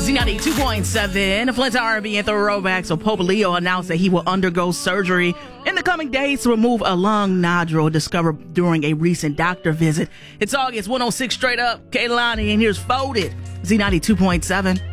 Z92.7, Flint R&B and throwback. So Pope Leo announced that he will undergo surgery in the coming days to remove a lung nodule discovered during a recent doctor visit. It's August 106 straight up. Kaylani, and here's Folded. Z92.7.